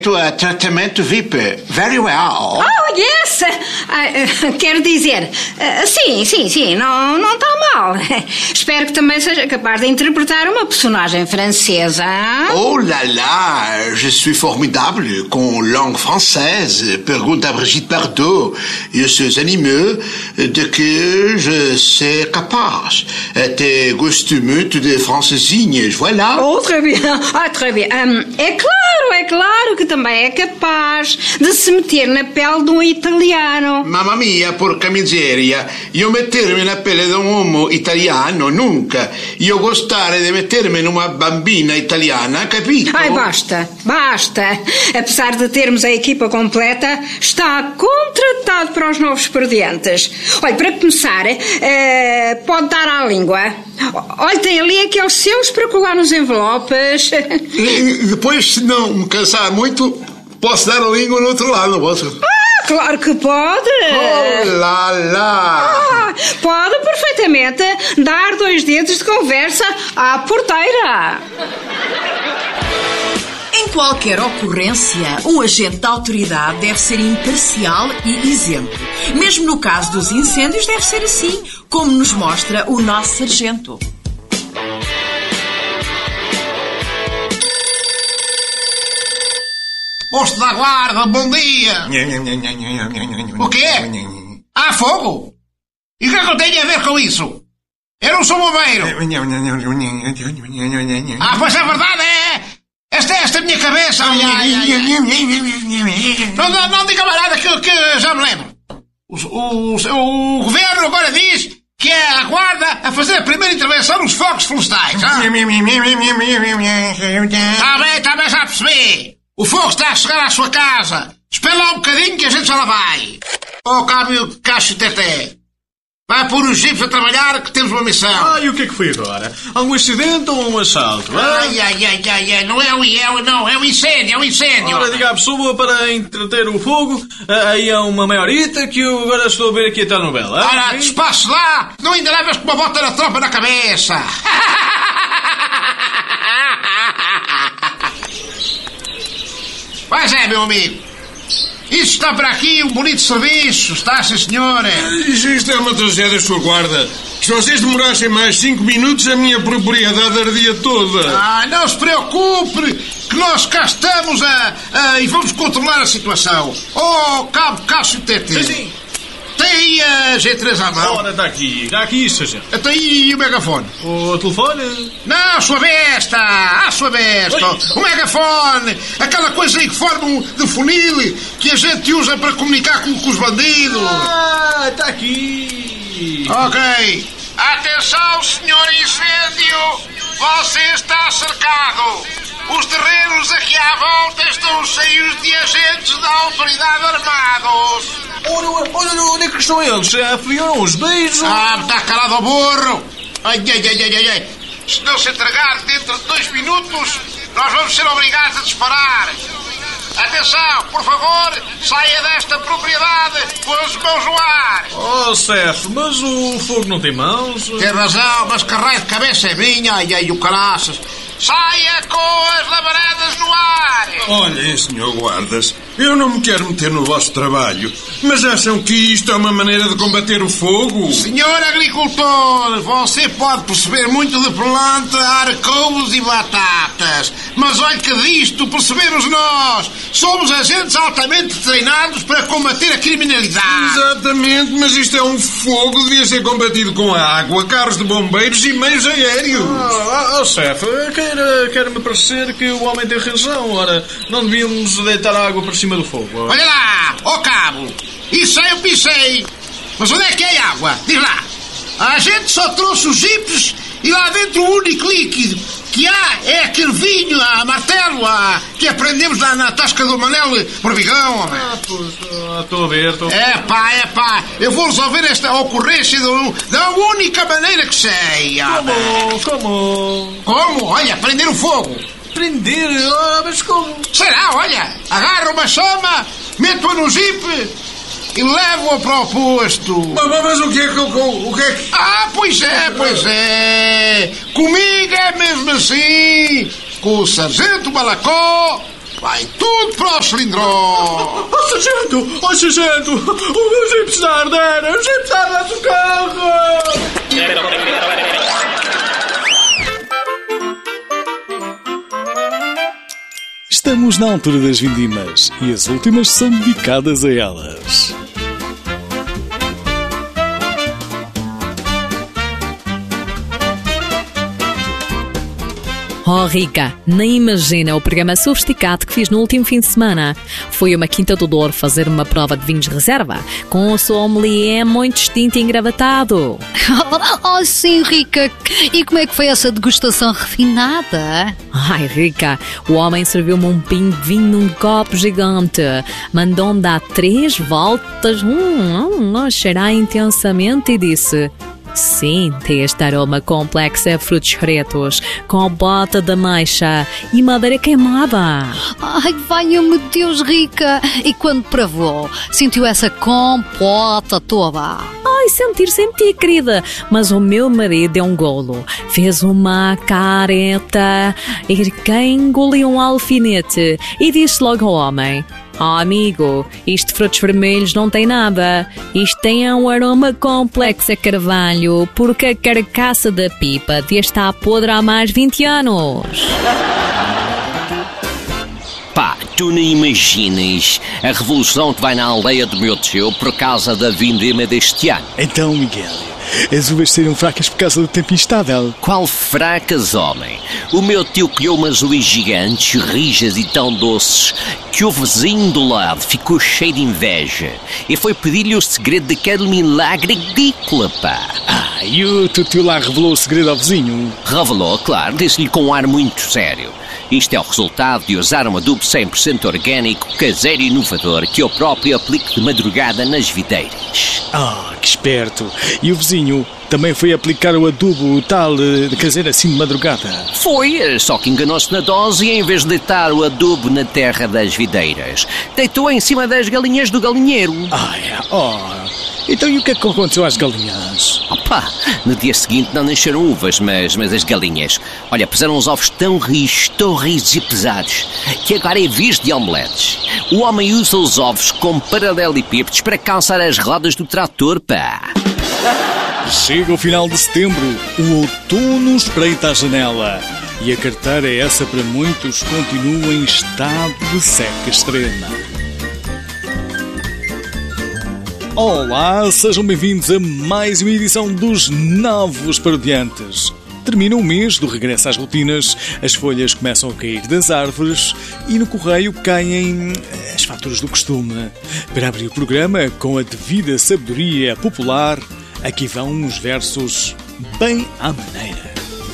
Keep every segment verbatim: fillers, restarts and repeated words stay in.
A tratamento V I P. Very well. Oh, yes! Uh, uh, quero dizer, uh, sim, sim, sim, não, não está mal. Espero que também seja capaz de interpretar uma personagem francesa. Oh là là, je suis formidable com langue française. Pergunta a Brigitte Bardot. Je suis animeux de que je sais capaz. Até gosto muito de francesinhas, voilà. Oh, très bien. Ah, très bien. Um, é claro, é claro que também é capaz de se meter na pele de um italiano. Mamma mia, porca miseria. Io mettermi na pelle di un uomo italiano, nunca. Io gostare di mettermi numa bambina italiana, capito? Ai, basta, basta. Apesar de termos a equipa completa, está contratado para os novos expedientes. Olha, para começar, uh, pode dar à língua. Olha, tem ali aqueles selos para colar nos envelopes. E depois, se não me cansar muito, posso dar a língua no outro lado, não posso? Ah, claro que pode! Oh, lá, lá! Ah, pode perfeitamente dar dois dedos de conversa à porteira. Em qualquer ocorrência, um agente da autoridade deve ser imparcial e isento. Mesmo no caso dos incêndios deve ser assim, como nos mostra o nosso sargento. Posto da guarda, bom dia! O quê? Há fogo? E o que é que eu tenho a ver com isso? Eu não sou bombeiro! Ah, pois é verdade, é! Esta é esta minha cabeça! Ai, ai, ai, ai. Não, não, não diga mais nada que, que já me lembro! O, o, o governo agora diz que é a guarda a fazer a primeira intervenção nos fogos florestais! Está bem, está bem, já percebi! O fogo está a chegar à sua casa. Espera lá um bocadinho que a gente já lá vai. Oh, Cábio Cacho Teté. Vai pôr os jipes a trabalhar que temos uma missão. Ah, e o que é que foi agora? Algum acidente ou um assalto? Ai, ai, ai, ai, ai. Não é um, é um, não, é um incêndio, é um incêndio. Ora, diga à pessoa para entreter o fogo. Aí é uma maiorita que eu agora estou a ver aqui a telenovela. Ora, despace lá. Não ainda levas com uma bota da tropa na cabeça. Pois é, meu amigo. Isso está para aqui um bonito serviço. Está, sim, senhora. Isto é uma tragédia, sua guarda. Se vocês demorassem mais cinco minutos, a minha propriedade ardia toda. Ah, não se preocupe, que nós cá estamos a, a, e vamos controlar a situação. Oh, Cabo Cássio Tete. Sim. Tem aí a G três à mão. Ora, está aqui. Está aqui, sargento. Tem aí o megafone. O telefone? Não, sua besta! Ah, sua besta! Oi. O megafone! Aquela coisa aí que forma um de funil que a gente usa para comunicar com, com os bandidos. Ah, está aqui. Ok. Atenção, senhor incêndio! Você está cercado! Os terrenos aqui à volta estão cheios de agentes da autoridade armados! Ora, olha, onde é que estão eles, chefe? Os beijos! Ah, está calado ao burro! Ai, ai, ai, ai, ai! Se não se entregar dentro de dois minutos, nós vamos ser obrigados a disparar! Atenção, por favor, saia desta propriedade com as mãos no ar! Oh, chefe, mas o fogo não tem mãos? Tem razão, mas que raio de cabeça é minha, ai, ai, o caraças! Saia com as labaredas no ar! Olhem, senhor guardas, eu não me quero meter no vosso trabalho, mas acham que isto é uma maneira de combater o fogo? Senhor agricultor, você pode perceber muito de planta, arcouros e batatas, mas olha que disto percebemos nós. Somos agentes altamente treinados para combater a criminalidade. Exatamente, mas isto é um fogo, devia ser combatido com água, carros de bombeiros e meios aéreos. Oh, oh, chefe, quer-me parecer que o homem tem razão. Ora, não devíamos deitar água para cima do fogo. Olha lá, ó cabo, isso aí eu pisei. Mas onde é que é a água? Diz lá. A gente só trouxe os jipes e lá dentro o único líquido que há é aquele vinho a martelo a, que aprendemos lá na tasca do Manel Morvigão, homem. Ah, pois, estou a ver, estou a ver. É pá, é pá, eu vou resolver esta ocorrência do, da única maneira que sei. Como? Como? Como? Olha, prender o fogo. Prender? Oh, mas como? Será, olha, agarra uma chama, meto-a no jipe e levo-a para o posto. Mas, mas o que é que... O, o que é que... Ah, pois é, pois é. Comigo é mesmo assim. Com o sargento Balacó Vai tudo para o cilindro! Oh, sargento! Oh, sargento! O jeep está a arder! O jeep está a arder do carro! Estamos na altura das vindimas e as últimas são dedicadas a elas. Oh, Rica, nem imagina o programa sofisticado que fiz no último fim de semana. Fui a uma Quinta do Douro fazer uma prova de vinhos de reserva, com o sommelier muito distinto e engravatado. Oh, sim, Rica. E como é que foi essa degustação refinada? Ai, Rica, o homem serviu-me um pingo de vinho num copo gigante. Mandou-me dar três voltas, hum, hum, a cheirar intensamente e disse... Sim, tem este aroma complexo a frutos frescos, com bota de ameixa e madeira queimada. Ai, valha-me Deus, Rica. E quando provou, sentiu essa compota toda? Ai, sentir, senti, querida. Mas o meu marido deu um golo, fez uma careta e quem engoliu um alfinete e disse logo ao homem... Oh, amigo, isto de frutos vermelhos não tem nada. Isto tem um aroma complexo a carvalho, porque a carcaça da pipa devia estar podre há mais de vinte anos. Pá, tu nem imaginas a revolução que vai na aldeia do meu tio por causa da vindima deste ano. Então, Miguel, as uvas seriam fracas por causa do tempo instável. Qual fracas, homem? O meu tio colheu umas uvas gigantes, rijas e tão doces que o vizinho do lado ficou cheio de inveja e foi pedir-lhe o segredo daquele milagre ridículo, pá. Ah, e o teu tio lá revelou o segredo ao vizinho? Revelou, claro, disse-lhe com um ar muito sério. Isto é o resultado de usar um adubo cem por cento orgânico, caseiro e inovador que eu próprio aplico de madrugada nas videiras. Ah, que esperto. E o vizinho também foi aplicar o adubo o tal de caseiro assim de madrugada? Foi, só que enganou-se na dose e em vez de deitar o adubo na terra das videiras, deitou em cima das galinhas do galinheiro. Ai, oh... Então e o que é que aconteceu às galinhas? Opa, no dia seguinte não nasceram uvas, mas, mas as galinhas, olha, puseram uns ovos tão rios, tão rios e pesados, que agora é vez de omeletes. O homem usa os ovos como paralelepípedos para calçar as rodas do trator, pá. Chega o final de setembro, o outono espreita a janela. E a carteira é essa para muitos, continua em estado de seca extrema. Olá, sejam bem-vindos a mais uma edição dos Novos Parodiantes. Termina o mês do regresso às rotinas, as folhas começam a cair das árvores e no correio caem as faturas do costume. Para abrir o programa, com a devida sabedoria popular, aqui vão uns versos bem à maneira.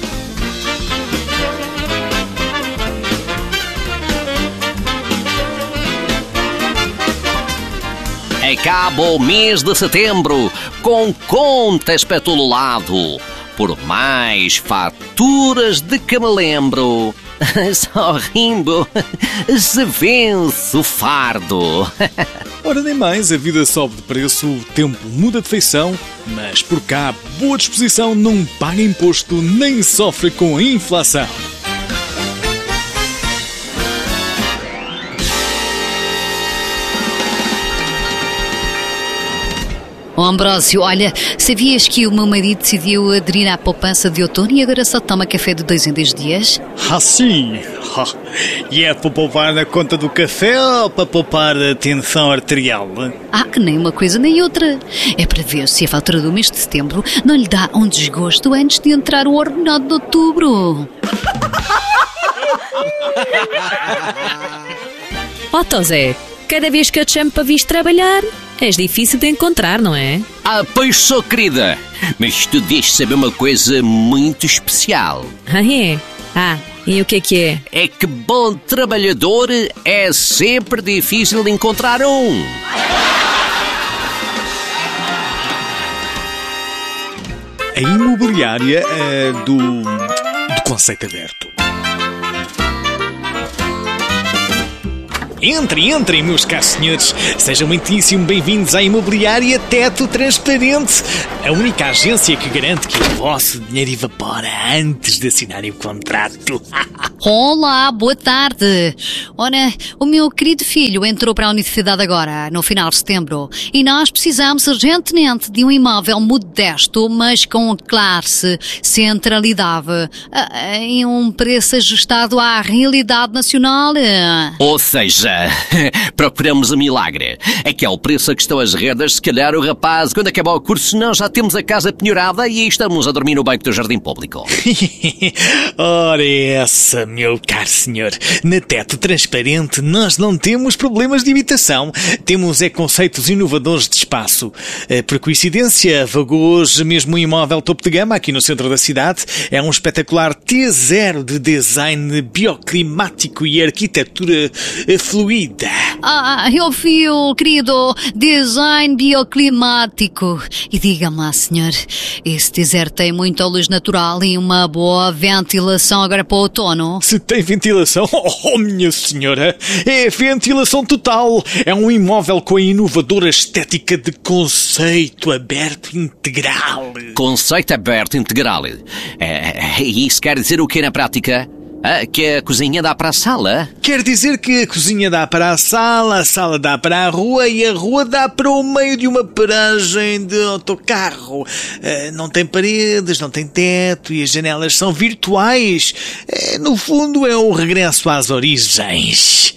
Acaba o mês de setembro com contas para todo lado. Por mais faturas de que me lembro, só rindo se vence o fardo. Ora, nem mais, a vida sobe de preço, o tempo muda de feição, mas por cá, boa disposição não paga imposto nem sofre com a inflação. Oh, Ambrósio, olha, sabias que o meu marido decidiu aderir à poupança de outono e agora só toma café de dois em dois dias? Ah, sim? E é para poupar na conta do café ou para poupar a tensão arterial? Ah, que nem uma coisa nem outra. É para ver se a fatura do mês de setembro não lhe dá um desgosto antes de entrar o ordenado de outubro. Ó, oh, Zé, cada vez que eu te chamo para vir trabalhar, és difícil de encontrar, não é? Ah, pois sou, querida. Mas tu deves saber uma coisa muito especial. Ah, é? Ah, e o que é que é? É que bom trabalhador é sempre difícil de encontrar um. A imobiliária é do, do conceito aberto. Entrem, entrem, meus caros senhores. Sejam muitíssimo bem-vindos à Imobiliária Teto Transparente, a única agência que garante que o vosso dinheiro evapora antes de assinarem o contrato. Olá, boa tarde. Ora, o meu querido filho entrou para a universidade agora, no final de setembro, e nós precisamos urgentemente de um imóvel modesto, mas com classe, centralidade, em um preço ajustado à realidade nacional. Ou seja, procuramos um milagre. É que ao preço a que estão as rendas, se calhar o rapaz, quando acabar o curso, nós já temos a casa penhorada e estamos a dormir no banco do jardim público. Ora essa, meu caro senhor. Na Teto Transparente nós não temos problemas de imitação. Temos é conceitos inovadores de espaço. Por coincidência, vagou hoje mesmo um imóvel topo de gama aqui no centro da cidade. É um espetacular T zero de design bioclimático e arquitetura fluida. Ah, eu vi o querido design bioclimático. E diga-me lá, senhor, esse deserto tem muita luz natural e uma boa ventilação agora para o outono? Se tem ventilação? Oh, minha senhora, é ventilação total. É um imóvel com a inovadora estética de conceito aberto integral. Conceito aberto integral. É, isso quer dizer o que na prática? Ah, que a cozinha dá para a sala? Quer dizer que a cozinha dá para a sala, a sala dá para a rua e a rua dá para o meio de uma paragem de autocarro. Uh, não tem paredes, não tem teto e as janelas são virtuais. Uh, no fundo é o regresso às origens.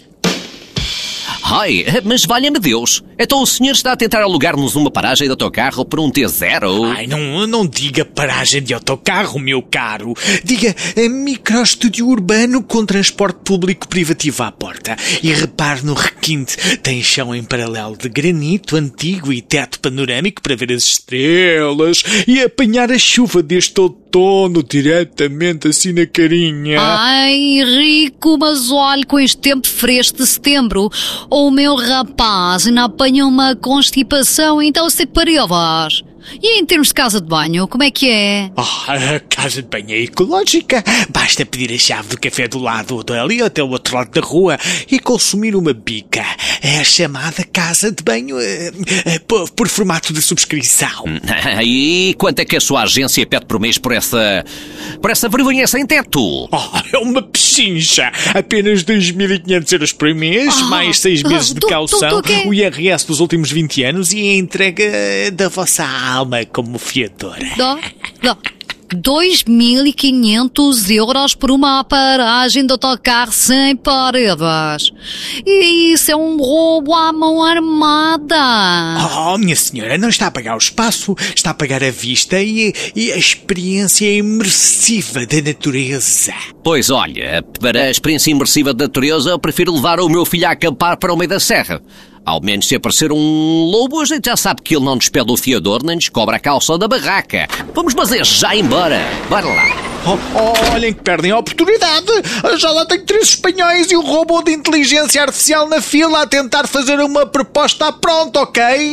Ai, mas valha-me Deus. Então o senhor está a tentar alugar-nos uma paragem de autocarro por um T zero? Ai, não, não diga paragem de autocarro, meu caro. Diga microestúdio urbano com transporte público privativo à porta. E repare no requinte. Tem chão em paralelo de granito antigo e teto panorâmico para ver as estrelas e apanhar a chuva deste outono diretamente assim na carinha. Ai, rico, mas olhe, com este tempo fresco de setembro, o meu rapaz ainda apanha uma constipação, então se parevas. E em termos de casa de banho, como é que é? Oh, a casa de banho é ecológica. Basta pedir a chave do café do lado ou dali até o outro lado da rua e consumir uma bica. É a chamada casa de banho uh, uh, por, por formato de subscrição. E quanto é que a sua agência pede por mês por essa... por essa vergonha sem teto? Oh, é uma pechincha. Apenas dois mil e quinhentos euros por mês, oh, mais seis meses de caução, o I R S dos últimos vinte anos e a entrega da vossa alma como fiadora. Dó, dó. dois mil e quinhentos euros por uma paragem de autocarro sem paredes. E isso é um roubo à mão armada. Oh, minha senhora, não está a pagar o espaço, está a pagar a vista e, e a experiência imersiva da natureza. Pois olha, para a experiência imersiva da natureza eu prefiro levar o meu filho a acampar para o meio da serra. Ao menos se aparecer um lobo, a gente já sabe que ele não despede o fiador nem descobre a calça da barraca. Vamos fazer já embora. Bora lá. Oh, oh, olhem que perdem a oportunidade. Já lá tem três espanhóis e um robô de inteligência artificial na fila a tentar fazer uma proposta pronta, ok?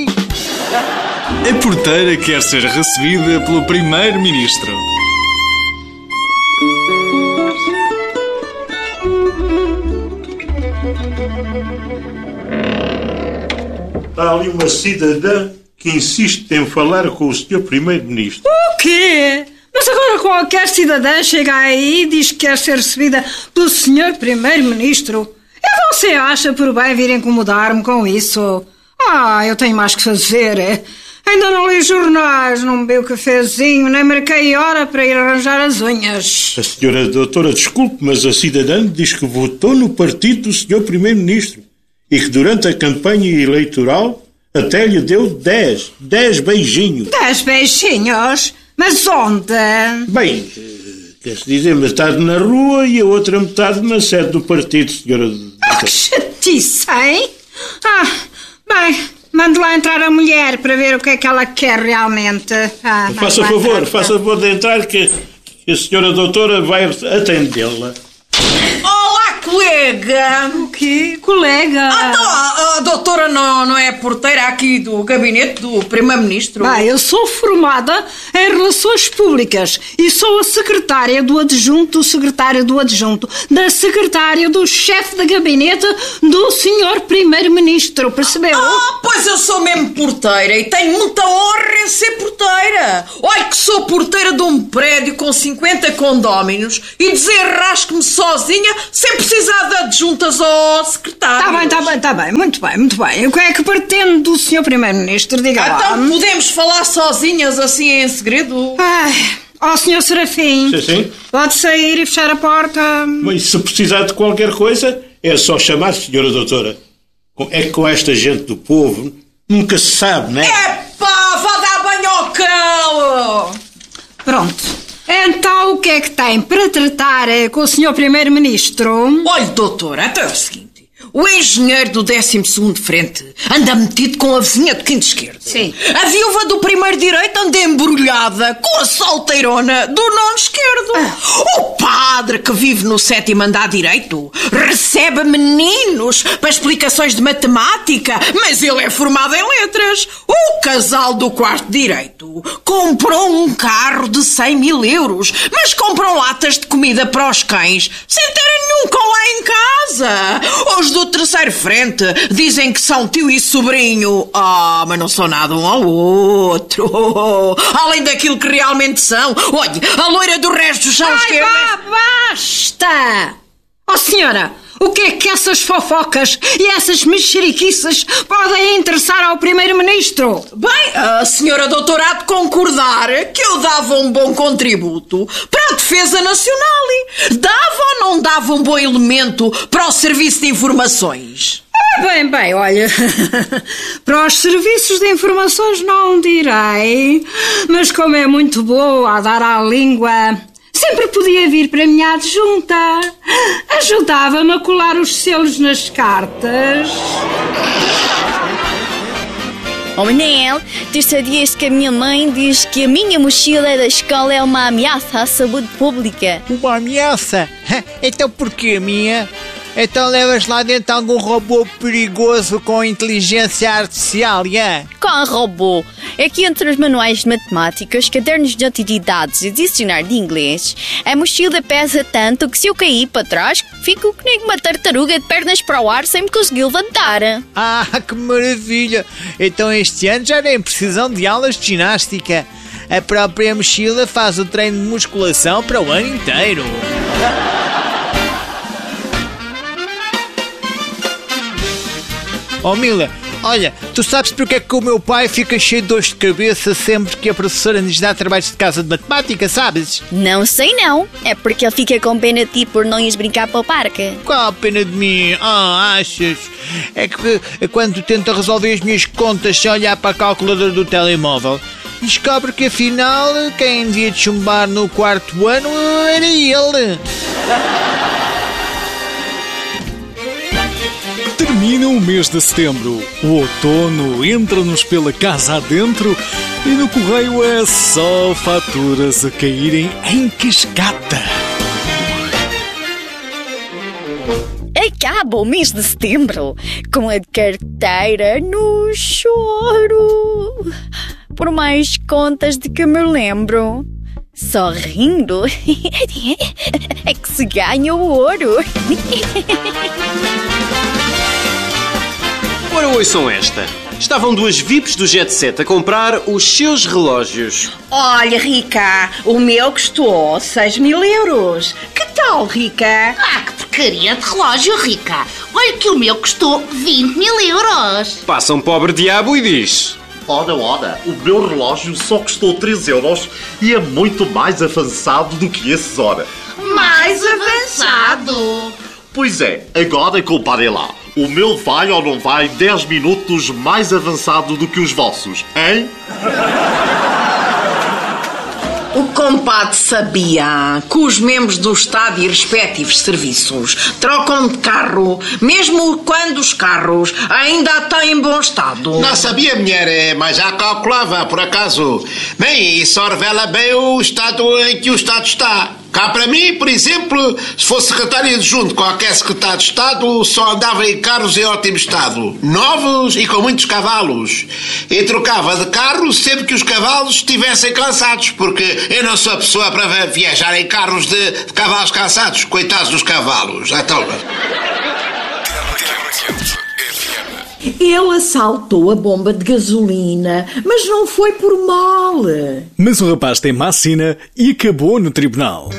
A porteira quer ser recebida pelo primeiro-ministro. Há ali uma cidadã que insiste em falar com o senhor Primeiro-Ministro. O quê? Mas agora qualquer cidadã chega aí e diz que quer ser recebida pelo senhor Primeiro-Ministro. E você acha por bem vir incomodar-me com isso? Ah, eu tenho mais que fazer. Ainda não li jornais, não bebi o cafezinho, nem marquei hora para ir arranjar as unhas. A senhora doutora, desculpe, mas a cidadã diz que votou no partido do senhor Primeiro-Ministro. E que durante a campanha eleitoral até lhe deu dez, dez beijinhos. Dez beijinhos? Mas onde? Bem, quer-se dizer, metade na rua e a outra metade na sede do partido, senhora... Ah, que chatice, hein? Ah, bem, mande lá entrar a mulher para ver o que é que ela quer realmente. Ah, faça favor, faça favor de entrar que a senhora doutora vai atendê-la. Olá, colega! O quê? Colega? Ah, então, a doutora não, não é porteira aqui do gabinete do primeiro-ministro? Bem, eu sou formada em Relações Públicas e sou a secretária do adjunto, secretária do adjunto, da secretária do chefe de gabinete do senhor primeiro-ministro, percebeu? Ah, pois eu sou mesmo porteira e tenho muita honra em ser porteira. Olha que sou porteira de um prédio com cinquenta condóminos e desenrasco-me sozinha sem precisar de adjuntas ou secretários. Está bem, está bem, está bem, muito bem, muito bem. O que é que pretende do senhor primeiro-ministro? Diga lá. Então podemos falar sozinhas assim em segredo? Ai, ó senhor Serafim. Sim, sim. Pode sair e fechar a porta. Mas se precisar de qualquer coisa, é só chamar, senhora doutora. É que com esta gente do povo nunca se sabe, não é? Epá, vá dar banho ao cão! Pronto. Então, o que é que tem para tratar com o senhor primeiro-ministro? Olha, doutora, até é o seguinte. O engenheiro do décimo segundo frente anda metido com a vizinha do quinto esquerdo. Sim. A viúva do primeiro direito anda embrulhada com a solteirona do nono esquerdo. Ah. O padre que vive no sétimo andar direito recebe meninos para explicações de matemática, mas ele é formado em letras. O casal do quarto direito comprou um carro de cem mil euros, mas compram latas de comida para os cães sem terem nenhum cão lá em casa. Os do terceiro frente dizem que são tio e sobrinho. Ah, mas não são nada um ao outro. Além daquilo que realmente são. Olha, a loira do resto do chão esquerdo... Ai, vá, basta! Ó oh, senhora, o que é que essas fofocas e essas mexeriquices podem interessar ao primeiro-ministro? Bem, a senhora doutora há de concordar que eu dava um bom contributo para a defesa nacional. Dava ou não dava um bom elemento para o serviço de informações? Bem, bem, olha, para os serviços de informações não direi, mas como é muito boa a dar à língua... Sempre podia vir para a minha adjunta. Ajudava-me a colar os selos nas cartas. Oh, Manel, tu sabias que a minha mãe diz que a minha mochila da escola é uma ameaça à saúde pública? Uma ameaça? Então porquê a minha? Então levas lá dentro algum robô perigoso com inteligência artificial, yeah? Qual robô? É que entre os manuais de matemáticas, cadernos de atividades e dicionário de inglês, a mochila pesa tanto que se eu cair para trás, fico que nem uma tartaruga de pernas para o ar sem me conseguir levantar. Ah, que maravilha! Então este ano já nem precisam de aulas de ginástica. A própria mochila faz o treino de musculação para o ano inteiro. Oh Mila, olha, tu sabes porque é que o meu pai fica cheio de dores de cabeça sempre que a professora nos dá trabalhos de casa de matemática, sabes? Não sei não, é porque ele fica com pena de ti por não ires brincar para o parque. Qual a pena de mim? Ah, achas? É que quando tenta resolver as minhas contas sem olhar para a calculadora do telemóvel, descobre que afinal quem devia de chumbar no quarto ano era ele. Termina o mês de setembro. O outono entra-nos pela casa adentro e no correio é só faturas a caírem em cascata. Acaba o mês de setembro com a carteira no choro. Por mais contas de que me lembro, só rindo é que se ganha o ouro. Ora, ouçam esta. Estavam duas V I Ps do Jet Set a comprar os seus relógios. Olha, Rica, o meu custou seis mil euros. Que tal, Rica? Ah, que porcaria de relógio, Rica. Olha que o meu custou vinte mil euros. Passa um pobre diabo e diz... Ora, ora, o meu relógio só custou três euros e é muito mais avançado do que esses, ora. Mais avançado? Pois é, agora comparem lá. O meu vai ou não vai dez minutos mais avançado do que os vossos, hein? O compadre sabia que os membros do Estado e respectivos serviços trocam de carro, mesmo quando os carros ainda têm em bom estado. Não sabia, mulher, mas já calculava, por acaso. Bem, isso revela bem o estado em que o Estado está. Cá para mim, por exemplo, se fosse secretário adjunto, qualquer secretário de Estado só andava em carros em ótimo estado, novos e com muitos cavalos. E trocava de carro sempre que os cavalos estivessem cansados, porque eu não sou a pessoa para viajar em carros de, de cavalos cansados. Coitados dos cavalos. Então... Ele assaltou a bomba de gasolina, mas não foi por mal. Mas o rapaz tem má sina e acabou no tribunal.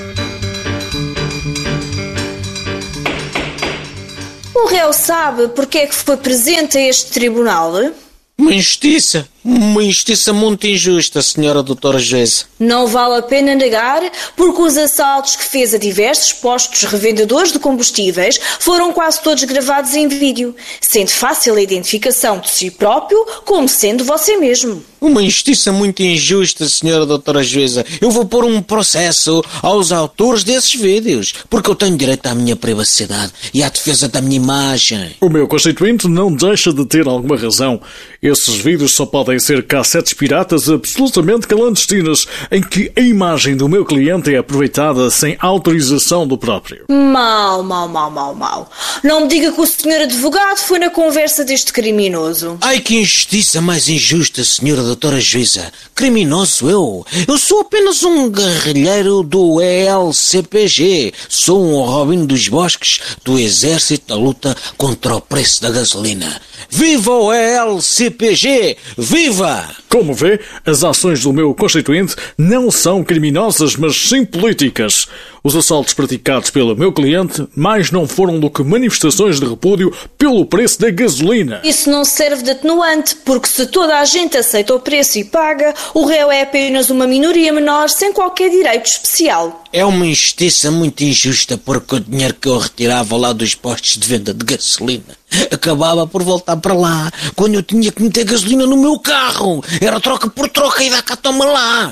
O réu sabe porque é que foi presente a este tribunal? Uma injustiça. Uma injustiça muito injusta, senhora doutora Juíza. Não vale a pena negar, porque os assaltos que fez a diversos postos revendedores de combustíveis foram quase todos gravados em vídeo, sendo fácil a identificação de si próprio como sendo você mesmo. Uma injustiça muito injusta, senhora doutora Juíza. Eu vou pôr um processo aos autores desses vídeos, porque eu tenho direito à minha privacidade e à defesa da minha imagem. O meu constituinte não deixa de ter alguma razão. Esses vídeos só podem ser cassetes piratas absolutamente clandestinas, em que a imagem do meu cliente é aproveitada sem autorização do próprio. Mal, mal, mal, mal, mal. Não me diga que o senhor advogado foi na conversa deste criminoso. Ai, que injustiça mais injusta, senhora doutora Juíza. Criminoso eu? Eu sou apenas um guerrilheiro do E L C P G. Sou um Robin dos Bosques do Exército da luta contra o preço da gasolina. Viva o E L C P G! Viva! Como vê, as ações do meu constituinte não são criminosas, mas sim políticas. Os assaltos praticados pelo meu cliente mais não foram do que manifestações de repúdio pelo preço da gasolina. Isso não serve de atenuante, porque se toda a gente aceita o preço e paga, o réu é apenas uma minoria menor sem qualquer direito especial. É uma injustiça muito injusta, porque o dinheiro que eu retirava lá dos postos de venda de gasolina acabava por voltar para lá quando eu tinha que meter gasolina no meu carro. Era troca por troca e dá cá, toma lá.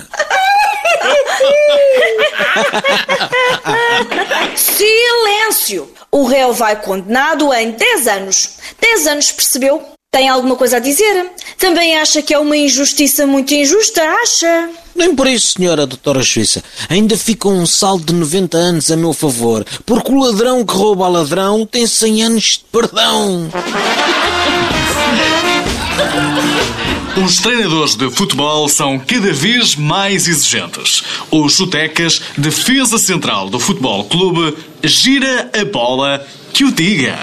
Silêncio! O réu vai condenado em dez anos. dez anos, percebeu? Tem alguma coisa a dizer? Também acha que é uma injustiça muito injusta, acha? Nem por isso, senhora doutora Juíza. Ainda fica um saldo de noventa anos a meu favor, porque o ladrão que rouba a ladrão tem cem anos de perdão. Os treinadores de futebol são cada vez mais exigentes. O Chutecas, defesa central do Futebol Clube, gira a bola que o diga.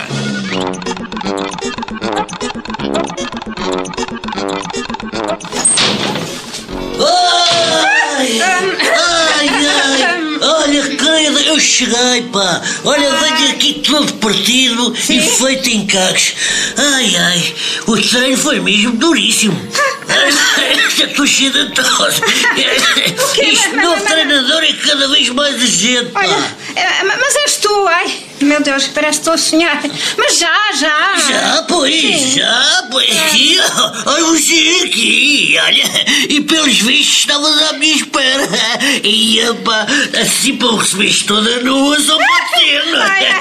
Ai, ai, ai, olha, querida, eu cheguei, pá. Olha, venho aqui todo partido e feito em cacos. Ai, ai, o treino foi mesmo duríssimo. Estou cheio de tosse. Este novo treinador é cada vez mais exigente, pá. Olha, mas és tu, ai. Meu Deus, parece que estou a sonhar. Mas já, já. Já, pois, Sim. já, pois. Aqui, olha você aqui, olha. E pelos vistos estavas à minha espera. E, pá, assim para o receberes toda nua, só pode ser, não é?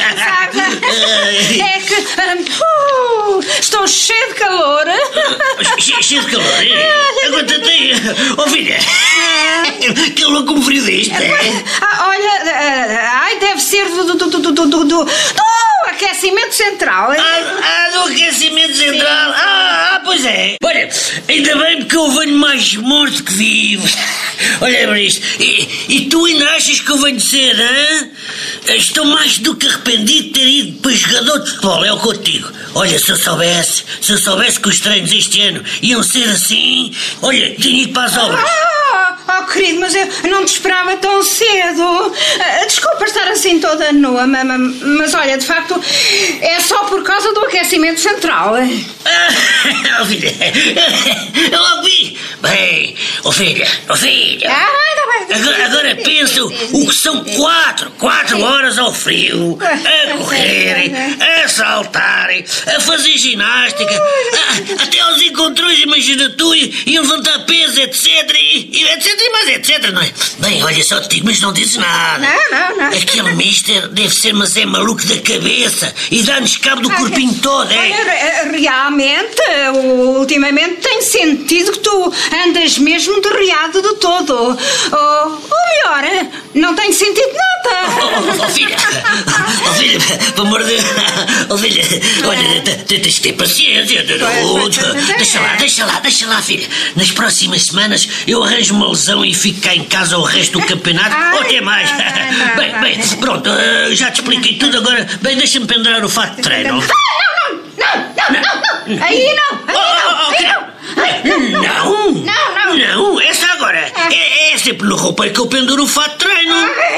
Sabe, é que uh, estou cheio de calor. Che, cheio de calor, é? Aguenta-te aí. Ó, filha, que louco um frio deste, é? Ah, olha, ai, deve ser do, do, do, do, do, do, do aquecimento central. Ah, ah, do aquecimento central. Ah, ah, pois é. Olha, ainda bem porque eu venho mais morto que vivo. Olha para isto. E, e tu ainda achas que eu venho cedo, hein? Estou mais do que arrependido de ter ido para jogador de futebol, é o que eu te digo. Olha, se eu soubesse, se eu soubesse que os treinos este ano iam ser assim, olha, tinha ido para as obras. Ah, oh, querido, mas eu não te esperava tão cedo. Desculpa estar assim toda nua, mas, mas olha, de facto, é só por causa do aquecimento central. Ah, filha, eu ouvi. Bem, ó filha, ó filha. Ah, tá bem. Agora, agora pensa o que são quatro, quatro horas ao frio, a correrem, a saltarem, a fazer ginástica, a, até aos encontrões, imagina tu, e, e levantar peso, etc, e, e etc, e mais etcétera, não é? Bem, olha, só te digo, mas não dizes nada. Não, não, não. Aquele mister deve ser, mas é maluco da cabeça e dá-nos cabo do corpinho todo, é? Olha, realmente, ultimamente tem sentido que tu andas mesmo derriado de todo. Ou, ou melhor, não tem sentido nada. Oh, oh, oh filha, oh filha, pelo amor de Deus, oh filha, olha, tens de ter paciência. Deixa lá, deixa lá, deixa lá, filha. Nas próximas semanas eu arranjo uma lesão e fico cá em casa o resto do campeonato, ou até mais. Bem, bem, pronto, já te expliquei tudo agora. Bem, deixa-me pendurar o fato de treino. Não, não, não, não, não, aí não, aí não, aí não. Não, não, não, não, essa agora. É, é sempre no roupeiro que eu penduro o fato de treino.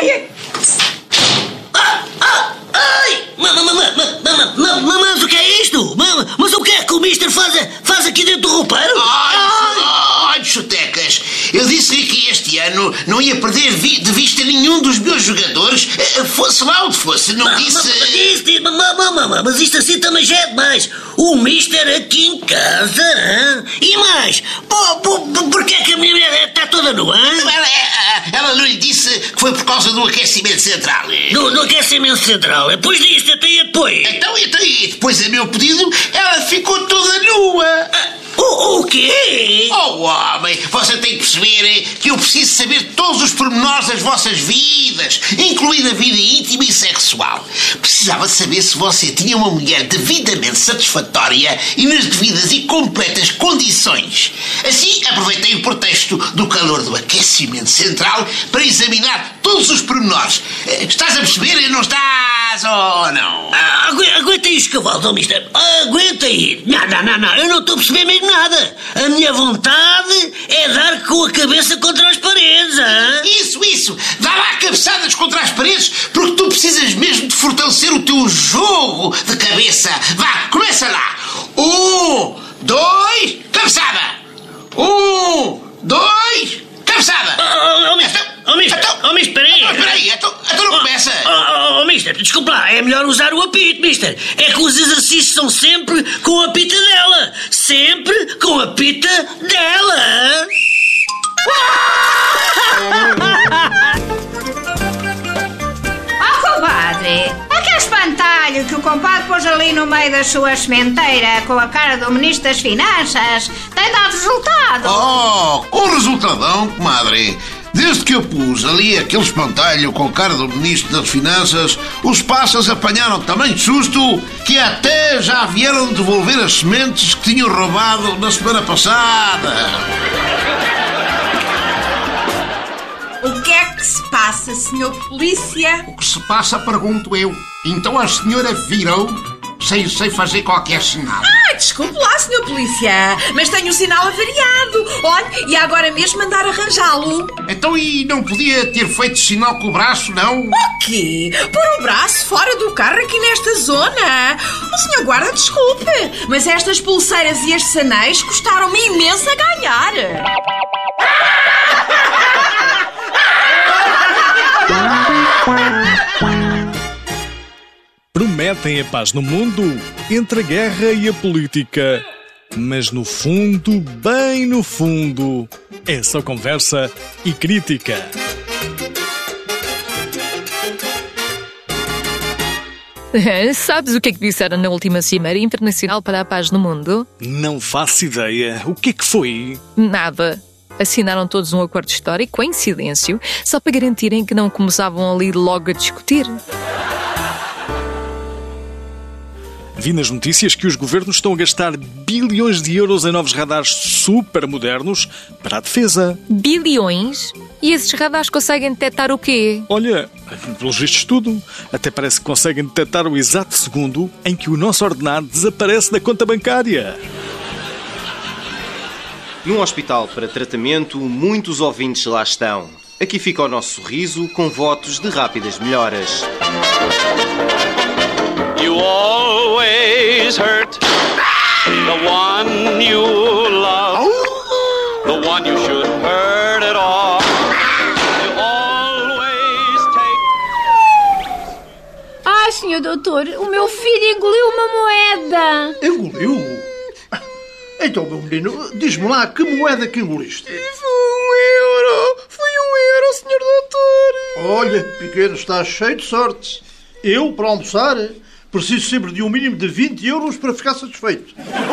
Ah, ah, ai! Mas o que é isto? Mas o que é que o mister faz, faz aqui dentro do roupeiro? Ai, chutecas, eu disse-lhe que este ano não ia perder de vista nenhum dos meus jogadores, fosse lá onde fosse, não disse... Mas isto assim também já é demais. O mister aqui em casa, hein? E mais, porquê é que a minha mulher está toda nua? Ela, ela não lhe disse que foi por causa do aquecimento central. Do, do aquecimento central? Pois disse, até e depois? Então, então, e depois, a meu pedido, ela ficou toda nua. Ah, o, o quê? Oh, homem, você tem que perceber que eu preciso saber todos os pormenores das vossas vidas, incluindo a vida íntima e sexual. Precisava saber se você tinha uma mulher devidamente satisfatória e nas devidas e completas condições. Assim, aproveitei o pretexto do calor do aquecimento central para examinar todos os pormenores. Estás a perceber? Não estás ou não? Ah, aguenta aí os cavalos, oh, mister. Aguenta aí. Não, não, não, não. Eu não estou a perceber mesmo nada. A minha vontade é dar com a cabeça contra as paredes, hein? Isso, isso. Dá lá cabeçadas contra as paredes porque tu precisas mesmo de fortalecer o teu jogo de cabeça. Vá, começa lá. Um, dois, cabeçada. Um, dois, cabeçada. Oh, oh, mister. Oh, mister. Oh, mister, peraí. Então, peraí. Então, então não começa. Oh, oh, mister, desculpa lá. É melhor usar o apito, mister. É que os exercícios são sempre com a pita dela. Sempre com a pita dela. Oh, compadre, aquele espantalho que o compadre pôs ali no meio da sua sementeira com a cara do Ministro das Finanças tem dado resultado. Oh, um resultadão, comadre. Desde que eu pus ali aquele espantalho com a cara do Ministro das Finanças, os pássaros apanharam tamanho susto que até já vieram devolver as sementes que tinham roubado na semana passada. O que é que se passa, senhor Polícia? O que se passa, pergunto eu. Então a senhora virou sem, sem fazer qualquer sinal. Ah, desculpe lá, senhor Polícia, mas tenho o sinal avariado. Olha, e agora mesmo mandar arranjá-lo. Então e não podia ter feito sinal com o braço, não? O quê? Pôr o braço fora do carro aqui nesta zona? O senhor guarda, desculpe, mas estas pulseiras e estes anéis custaram-me imenso a ganhar. Prometem a paz no mundo entre a guerra e a política. Mas no fundo, bem no fundo, é só conversa e crítica. Sabes o que é que disseram na última Cimeira Internacional para a Paz no Mundo? Não faço ideia. O que é que foi? Nada. Assinaram todos um acordo histórico em silêncio, só para garantirem que não começavam ali logo a discutir. Vi nas notícias que os governos estão a gastar bilhões de euros em novos radares super modernos para a defesa. Bilhões? E esses radares conseguem detectar o quê? Olha, pelos vistos tudo. Até parece que conseguem detectar o exato segundo em que o nosso ordenado desaparece da conta bancária. Num hospital para tratamento, muitos ouvintes lá estão. Aqui fica o nosso sorriso com votos de rápidas melhoras. You always hurt the one you love, the one you shouldn't hurt at all. You always take... Ai, senhor doutor, o meu filho engoliu uma moeda. Engoliu? Então, meu menino, diz-me lá, que moeda que engoliste? Um euro. Olha, pequeno, estás cheio de sorte. Eu, para almoçar, preciso sempre de um mínimo de vinte euros para ficar satisfeito.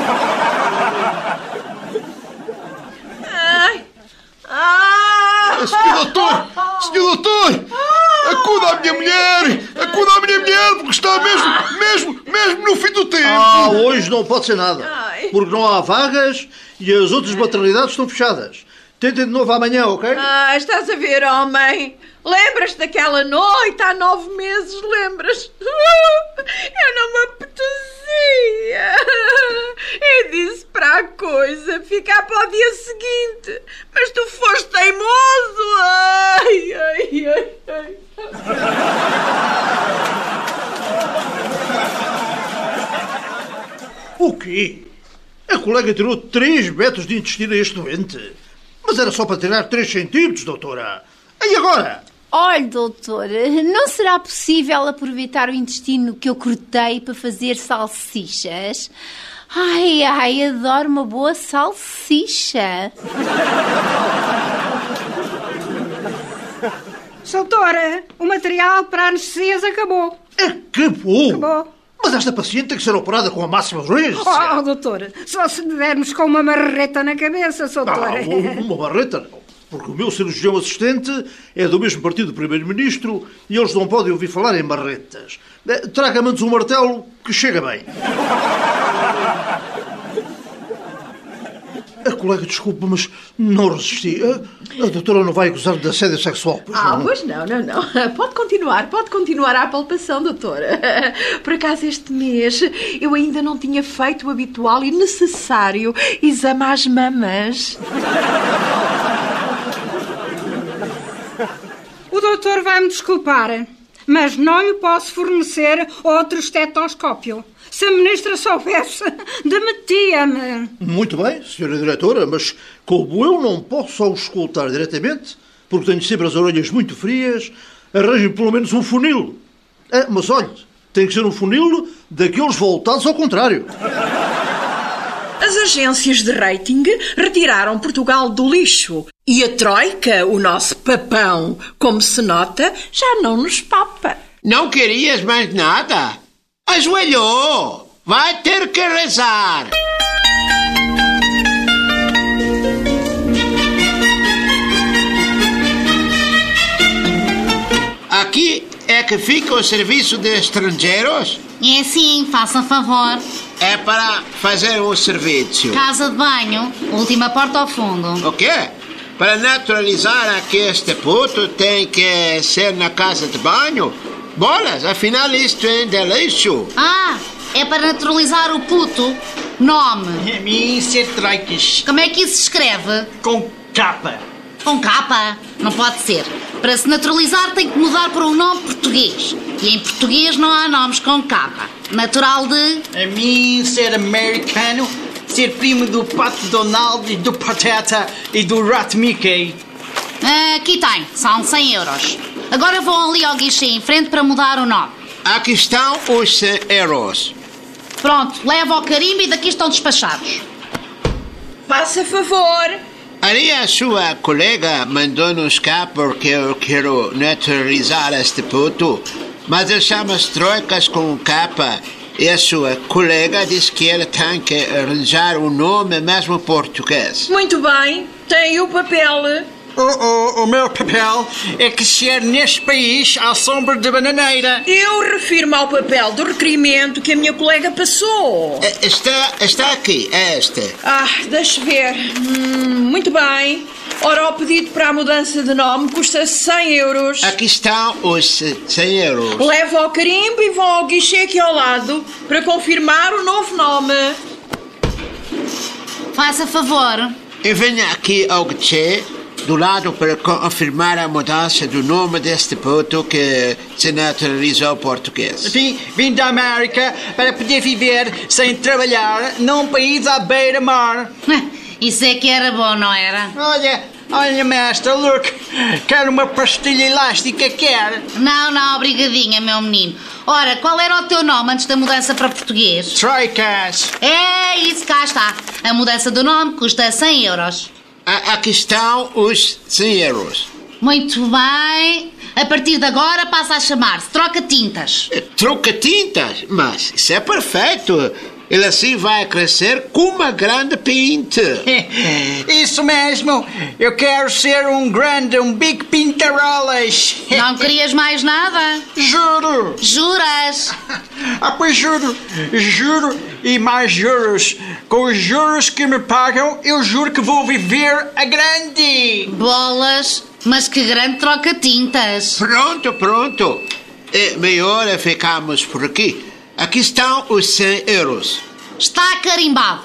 Ai. Ah. Senhor doutor! Senhor doutor! Acuda a minha mulher! Acuda a minha mulher, porque está mesmo, mesmo, mesmo no fim do tempo! Ah, hoje não pode ser nada. Porque não há vagas e as outras maternidades estão fechadas. Tentem de novo amanhã, ok? Ah, estás a ver, homem? Lembras-te daquela noite há nove meses, lembras? Eu não me apetecia. Eu disse para a coisa ficar para o dia seguinte, mas tu foste teimoso. Ai, ai, ai, ai. O quê? A colega tirou três metros de intestino a este doente. Mas era só para tirar três centímetros, doutora. E agora? Olha, doutor, não será possível aproveitar o intestino que eu cortei para fazer salsichas? Ai, ai, adoro uma boa salsicha. Doutora, o material para anestesias acabou. Acabou? Acabou. Mas esta paciente tem que ser operada com a máxima urgência. Oh, doutora, só se lhe dermos com uma marreta na cabeça, doutora. Ah, uma marreta não. Porque o meu cirurgião assistente é do mesmo partido do primeiro-ministro e eles não podem ouvir falar em marretas. Traga-me antes um martelo que chega bem. A colega, desculpa, mas não resisti. A, a doutora não vai acusar de assédio sexual, pois Ah, não? pois não, não, não. Pode continuar, pode continuar a palpação, doutora. Por acaso, este mês eu ainda não tinha feito o habitual e necessário exame às mamas. O doutor vai-me desculpar, mas não lhe posso fornecer outro estetoscópio. Se a ministra soubesse, demetia-me. Muito bem, senhora diretora, mas como eu não posso auscultar diretamente, porque tenho sempre as orelhas muito frias, arranjem pelo menos um funil. Ah, mas olhe, tem que ser um funil daqueles voltados ao contrário. As agências de rating retiraram Portugal do lixo e a Troika, o nosso papão, como se nota, já não nos papa. Não querias mais nada? Ajoelhou! Vai ter que rezar! Aqui é que fica o serviço de estrangeiros? É sim, faça favor. É para fazer o serviço. Casa de banho, última porta ao fundo. O quê? Para naturalizar aqui este puto tem que ser na casa de banho? Bolas, afinal isto é de lixo. Ah, é para naturalizar o puto. Nome. É mim ser Troicas. Como é que isso se escreve? Com capa. Com capa? Não pode ser. Para se naturalizar tem que mudar para um nome português. E em português não há nomes com capa. Natural de... A mim ser americano, ser primo do Pato Donald e do Pateta e do Rat Mickey. Aqui tem, são cem euros. Agora vão ali ao guichê em frente para mudar o nome. Aqui estão os cem euros. Pronto, leva ao carimbo e daqui estão despachados. Faça favor. Ali a sua colega mandou-nos cá porque eu quero naturalizar este puto, mas ele chama-se Troicas com capa e a sua colega disse que ele tem que arranjar um nome mesmo português. Muito bem, tem o papel. O, o, o meu papel é que ser neste país à sombra de bananeira. Eu refiro-me ao papel do requerimento que a minha colega passou. Está, está aqui, é este. Ah, deixa ver. Hum, muito bem. Ora, o pedido para a mudança de nome custa cem euros. Aqui estão os cem euros. Levo ao carimbo e vão ao guichê aqui ao lado para confirmar o novo nome. Faça favor. E venha aqui ao guichê do lado para confirmar a mudança do nome deste puto que se naturalizou português. Vim, vim da América para poder viver sem trabalhar num país à beira-mar. Isso é que era bom, não era? Olha, olha, mestre, look, quero uma pastilha elástica, quer? Não, não, obrigadinha, meu menino. Ora, qual era o teu nome antes da mudança para português? Troicas. É isso, cá está. A mudança do nome custa cem euros. Aqui estão os cem euros. Muito bem. A partir de agora passa a chamar-se troca-tintas. Troca-tintas? Mas isso é perfeito. Ele assim vai crescer com uma grande pinta. Isso mesmo. Eu quero ser um grande, um big pintarolas. Não querias mais nada? Juro. Juras? Ah, pois juro. Juro e mais juros. Com os juros que me pagam, eu juro que vou viver a grande. Bolas, mas que grande troca-tintas. Pronto, pronto. É melhor ficarmos por aqui. Aqui estão os cem euros. Está carimbado.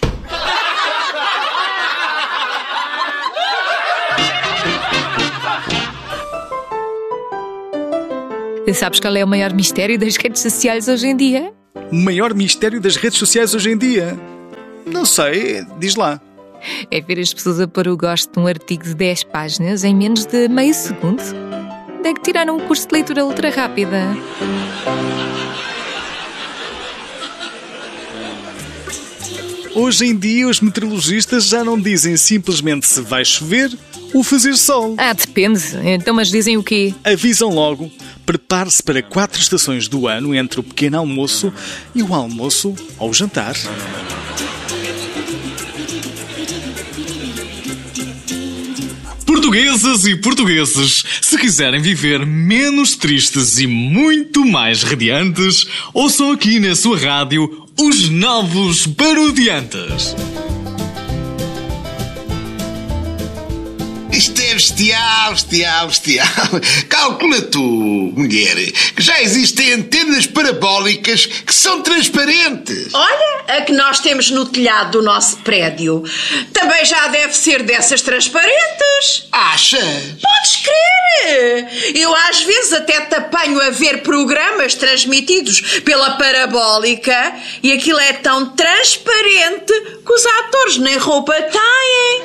Sabes qual é o maior mistério das redes sociais hoje em dia? O maior mistério das redes sociais hoje em dia? Não sei, diz lá. É ver as pessoas a pôr o gosto de um artigo de dez páginas em menos de meio segundo. É que tiraram um curso de leitura ultra rápida. Hoje em dia os meteorologistas já não dizem simplesmente se vai chover ou fazer sol. Ah, depende. Então, mas dizem o quê? Avisam logo. Prepare-se para quatro estações do ano entre o pequeno almoço e o almoço ou jantar. Portuguesas e portugueses, se quiserem viver menos tristes e muito mais radiantes, ouçam aqui na sua rádio os Novos Parodiantes. Isto é bestial, bestial, bestial. Calcula tu, mulher, que já existem antenas parabólicas que são transparentes. Olha, a que nós temos no telhado do nosso prédio também já deve ser dessas transparentes. Achas? Podes crer. Eu às vezes até te apanho a ver programas transmitidos pela parabólica e aquilo é tão transparente que os atores nem roupa têm.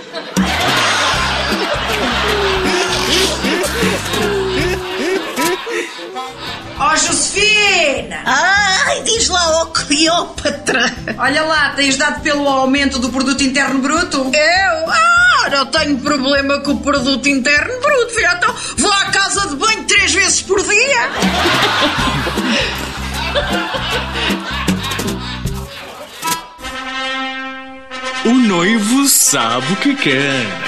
Ó, Josefina! Ai, diz lá, ó Cleópatra! Olha lá, tens dado pelo aumento do produto interno bruto? Eu? Ah, não tenho problema com o produto interno bruto, filha. Então vou à casa de banho três vezes por dia. O noivo sabe o que quer.